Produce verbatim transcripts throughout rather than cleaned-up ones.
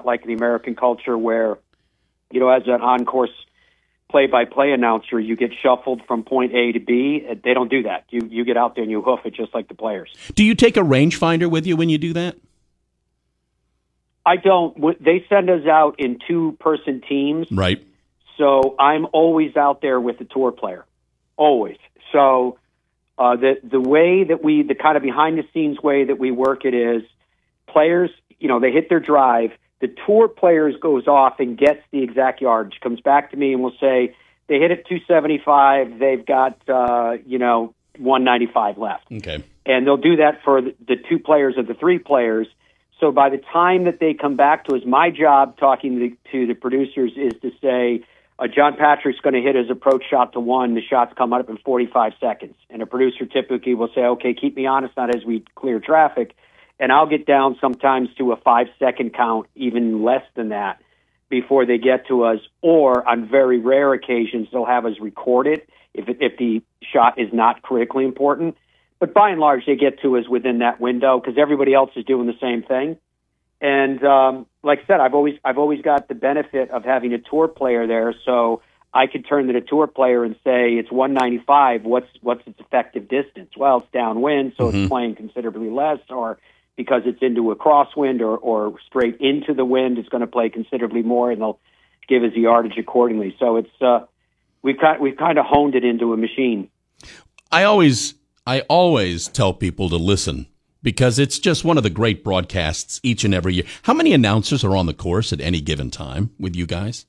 not like the American culture where, you know, as an on-course play-by-play announcer, you get shuffled from point A to B. They don't do that. You you get out there and you hoof it just like the players. Do you take a rangefinder with you when you do that? I don't. They send us out in two-person teams. Right. So I'm always out there with the tour player, always. So uh, the the way that we, the kind of behind-the-scenes way that we work it is players, you know, they hit their drive. The tour players goes off and gets the exact yardage, comes back to me and will say, they hit it two seventy-five, they've got, uh, you know, one ninety-five left. Okay. And they'll do that for the, the two players or the three players. So by the time that they come back to us, my job talking to the, to the producers is to say, uh, John Patrick's going to hit his approach shot to one. The shot's come up in forty-five seconds. And a producer typically will say, okay, keep me honest, not as we clear traffic. And I'll get down sometimes to a five-second count, even less than that, before they get to us. Or on very rare occasions, they'll have us record it if, it, if the shot is not critically important. But by and large, they get to us within that window because everybody else is doing the same thing. And um, like I said, I've always I've always got the benefit of having a tour player there, so I could turn to the tour player and say it's one ninety-five. What's what's its effective distance? Well, it's downwind, so mm-hmm. it's playing considerably less, or because it's into a crosswind or, or straight into the wind, it's going to play considerably more, and they'll give us the yardage accordingly. So it's uh, we've kind we've kind of honed it into a machine. I always I always tell people to listen because it's just one of the great broadcasts each and every year. How many announcers are on the course at any given time with you guys?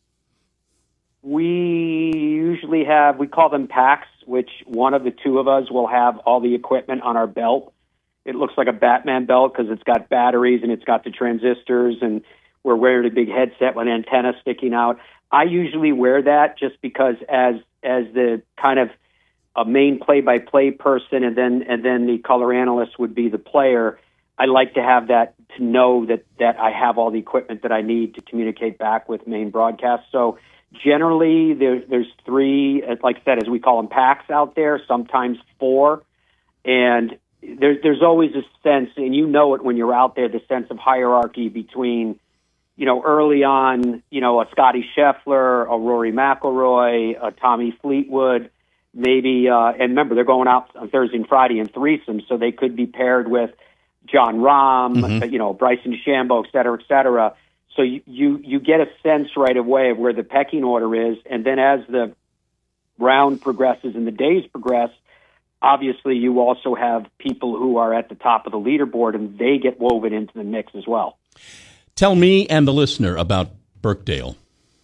We usually have, we call them packs, which one of the two of us will have all the equipment on our belt. It looks like a Batman belt because it's got batteries and it's got the transistors, and we're wearing a big headset with antennas sticking out. I usually wear that just because as as the kind of a main play-by-play person, and then and then the color analyst would be the player. I like to have that to know that that I have all the equipment that I need to communicate back with main broadcast. So generally, there, there's three, like I said, as we call them, packs out there. Sometimes four, and There's there's always a sense, and you know it when you're out there, the sense of hierarchy between, you know, early on, you know, a Scotty Scheffler, a Rory McIlroy, a Tommy Fleetwood, maybe, uh, and remember, they're going out on Thursday and Friday in threesomes, so they could be paired with John Rahm, mm-hmm. you know, Bryson DeChambeau, et cetera, et cetera. So you, you, you get a sense right away of where the pecking order is, and then as the round progresses and the days progress, obviously, you also have people who are at the top of the leaderboard, and they get woven into the mix as well. Tell me and the listener about Birkdale.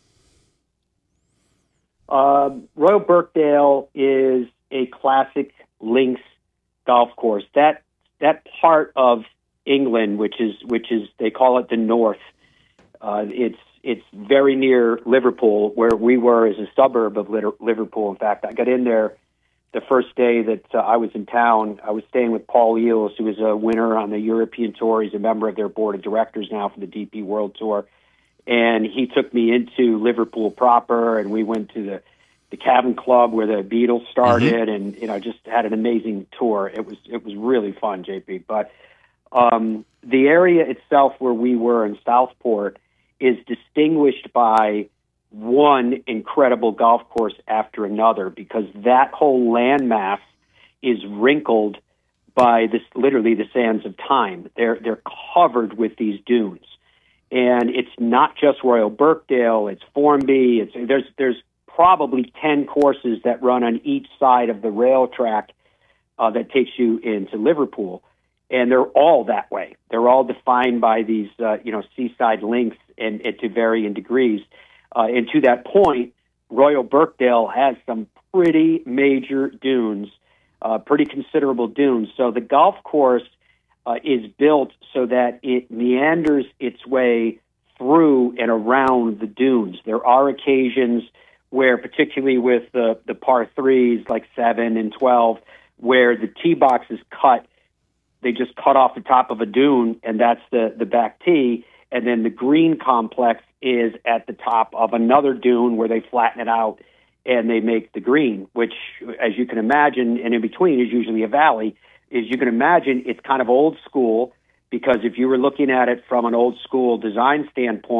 Uh, Royal Birkdale is a classic links golf course. That that part of England, which is which is they call it the North. Uh, it's it's very near Liverpool, where we were as a suburb of Liverpool. In fact, I got in there the first day that uh, I was in town. I was staying with Paul Eales, who was a winner on the European Tour. He's a member of their board of directors now for the D P World Tour. And he took me into Liverpool proper, and we went to the, the Cavern Club where the Beatles started, mm-hmm. and you know, just had an amazing tour. It was it was really fun, J P. But um, the area itself where we were in Southport is distinguished by one incredible golf course after another, because that whole landmass is wrinkled by this, literally the sands of time. They're they're covered with these dunes, and it's not just Royal Birkdale. It's Formby. It's there's there's probably ten courses that run on each side of the rail track uh, that takes you into Liverpool, and they're all that way. They're all defined by these uh, you know seaside links, and, and to varying degrees. Uh, and to that point, Royal Birkdale has some pretty major dunes, uh, pretty considerable dunes. So the golf course uh, is built so that it meanders its way through and around the dunes. There are occasions where, particularly with the, the par threes, like seven and twelve, where the tee box is cut, they just cut off the top of a dune, and that's the, the back tee. And then the green complex is at the top of another dune where they flatten it out and they make the green, which, as you can imagine, and in between is usually a valley. As you can imagine, it's kind of old school, because if you were looking at it from an old school design standpoint,